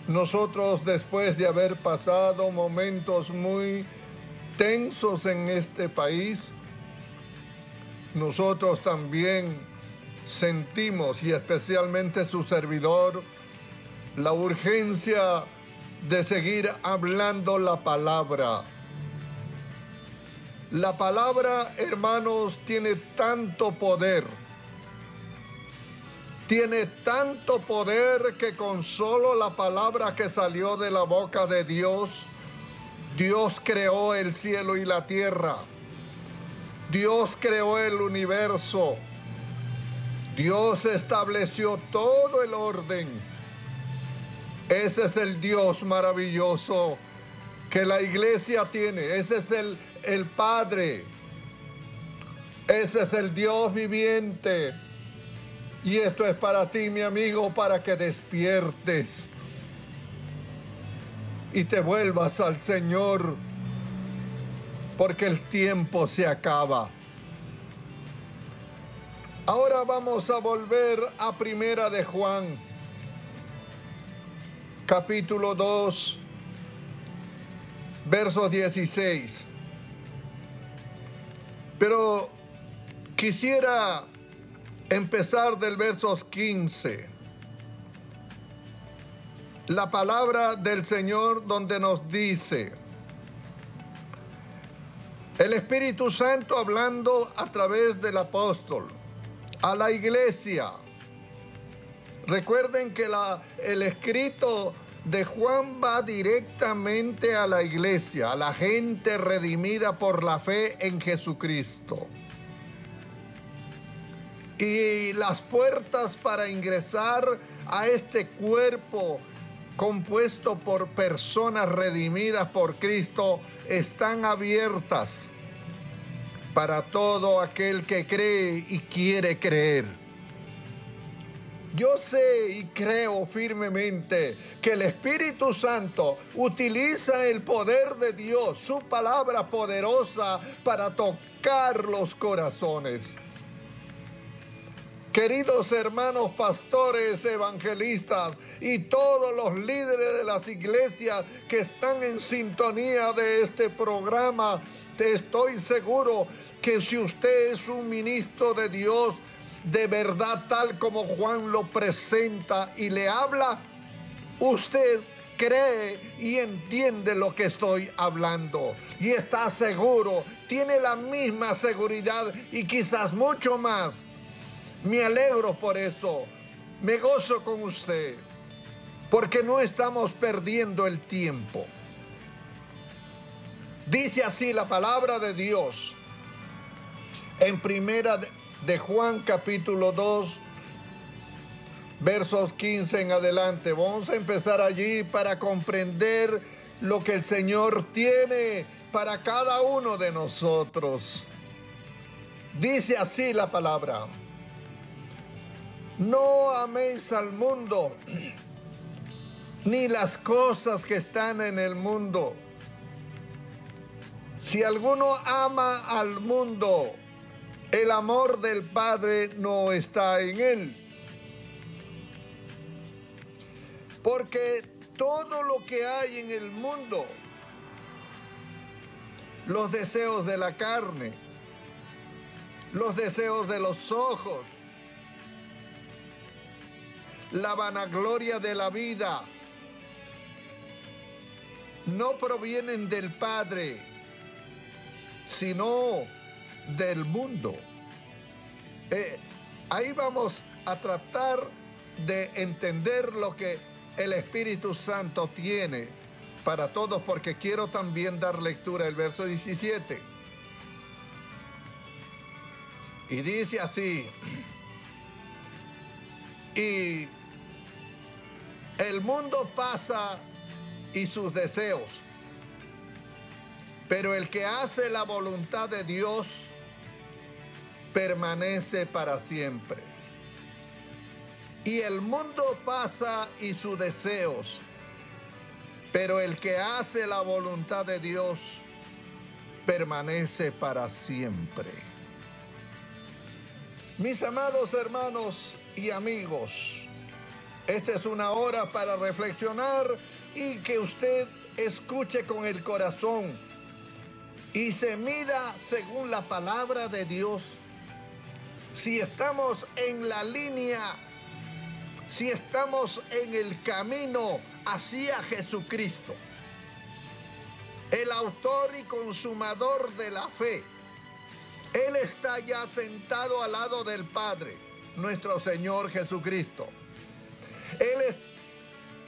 Nosotros, después de haber pasado momentos muy tensos en este país, nosotros también sentimos, y especialmente su servidor, la urgencia de seguir hablando la palabra. La palabra, hermanos, tiene tanto poder. Tiene tanto poder que con solo la palabra que salió de la boca de Dios, Dios creó el cielo y la tierra. Dios creó el universo. Dios estableció todo el orden. Ese es el Dios maravilloso que la iglesia tiene. Ese es el Padre. Ese es el Dios viviente. Y esto es para ti, mi amigo, para que despiertes y te vuelvas al Señor, porque el tiempo se acaba. Ahora vamos a volver a Primera de Juan, capítulo 2, verso 16. Pero quisiera empezar del verso 15. La palabra del Señor donde nos dice, el Espíritu Santo hablando a través del apóstol a la iglesia. Recuerden que el escrito de Juan va directamente a la iglesia, a la gente redimida por la fe en Jesucristo. Y las puertas para ingresar a este cuerpo compuesto por personas redimidas por Cristo están abiertas para todo aquel que cree y quiere creer. Yo sé y creo firmemente que el Espíritu Santo utiliza el poder de Dios, su palabra poderosa, para tocar los corazones. Queridos hermanos pastores, evangelistas y todos los líderes de las iglesias que están en sintonía de este programa, estoy seguro que si usted es un ministro de Dios, de verdad tal como Juan lo presenta y le habla, usted cree y entiende lo que estoy hablando y está seguro, tiene la misma seguridad y quizás mucho más. Me alegro por eso, me gozo con usted, porque no estamos perdiendo el tiempo. Dice así la palabra de Dios en Primera de Juan capítulo 2, versos 15 en adelante. Vamos a empezar allí para comprender lo que el Señor tiene para cada uno de nosotros. Dice así la palabra. No améis al mundo, ni las cosas que están en el mundo. Si alguno ama al mundo, el amor del Padre no está en él. Porque todo lo que hay en el mundo, los deseos de la carne, los deseos de los ojos, la vanagloria de la vida, no provienen del Padre, sino del mundo. Ahí vamos a tratar de entender lo que el Espíritu Santo tiene para todos, porque quiero también dar lectura al verso 17. Y dice así, y el mundo pasa y sus deseos, pero el que hace la voluntad de Dios permanece para siempre. Y el mundo pasa y sus deseos, pero el que hace la voluntad de Dios permanece para siempre. Mis amados hermanos y amigos, Esta es una hora para reflexionar y que usted escuche con el corazón y se mida según la palabra de Dios. Si estamos en la línea, si estamos en el camino hacia Jesucristo, el autor y consumador de la fe. Él está ya sentado al lado del Padre, nuestro Señor Jesucristo. Él está